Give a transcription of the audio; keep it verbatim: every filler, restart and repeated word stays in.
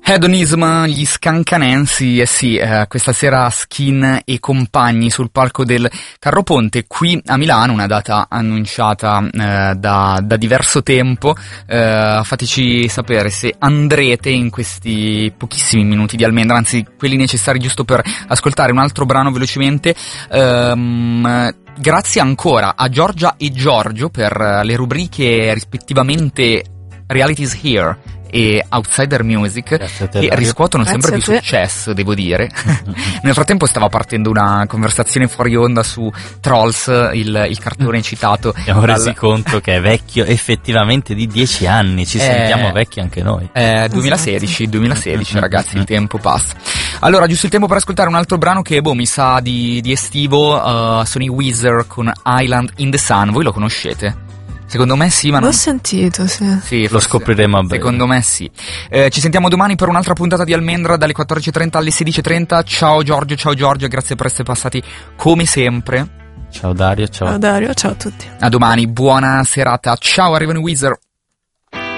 Hedonism, gli Scancanensi, eh sì, eh, questa sera Skin e compagni sul palco del Carro Ponte qui a Milano, una data annunciata eh, da, da diverso tempo. Eh, fateci sapere se andrete in questi pochissimi minuti di Almendra, anzi quelli necessari giusto per ascoltare un altro brano velocemente. Ehm, grazie ancora a Giorgia e Giorgio per le rubriche rispettivamente Realities Here e Outsider Music, che riscuotono sempre più successo, devo dire. Nel frattempo stava partendo una conversazione fuori onda su Trolls, il, il cartone citato. Abbiamo dal... resi conto che è vecchio effettivamente di dieci anni, ci eh, sentiamo vecchi anche noi. Eh, duemilasedici, duemilasedici ragazzi, il tempo passa. Allora, giusto il tempo per ascoltare un altro brano che, boh, mi sa di, di estivo, uh, sono i Weezer con Island in the Sun. Voi lo conoscete? Secondo me sì, ma non... L'ho sentito, sì. Sì, lo scopriremo a breve. Secondo me sì. Eh, ci sentiamo domani per un'altra puntata di Almendra dalle quattordici e trenta alle sedici e trenta. Ciao Giorgio, ciao Giorgio, grazie per essere passati come sempre. Ciao Dario, ciao. Ciao Dario, ciao a tutti. A domani, buona serata. Ciao, arrivano i Weezer.